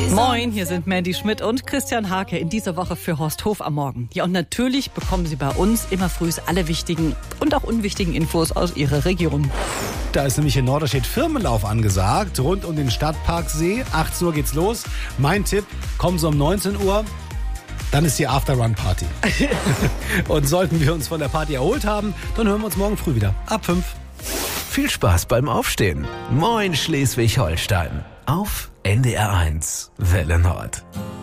Moin, hier sind Mandy Schmidt und Christian Hake in dieser Woche für Horst Hof am Morgen. Ja, und natürlich bekommen Sie bei uns immer früh alle wichtigen und auch unwichtigen Infos aus Ihrer Region. Da ist nämlich in Norderstedt Firmenlauf angesagt, rund um den Stadtparksee. 18 Uhr geht's los. Mein Tipp, kommen Sie um 19 Uhr, dann ist die After-Run-Party. Und sollten wir uns von der Party erholt haben, dann hören wir uns morgen früh wieder. Ab 5. Viel Spaß beim Aufstehen. Moin Schleswig-Holstein. Auf NDR 1 Welle Nord.